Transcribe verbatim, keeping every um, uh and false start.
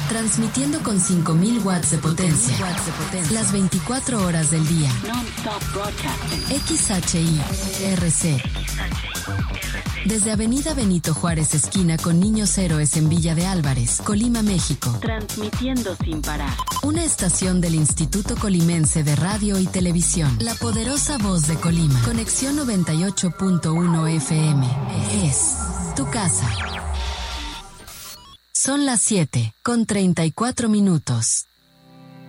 Transmitiendo con cinco mil watts de potencia. Las veinticuatro horas del día. X H I R C. Desde Avenida Benito Juárez, esquina con Niños Héroes en Villa de Álvarez, Colima, México. Transmitiendo sin parar. Una estación del Instituto Colimense de Radio y Televisión. La poderosa voz de Colima. Conexión noventa y ocho punto uno F M. Es tu casa. Son las siete, con treinta y cuatro minutos.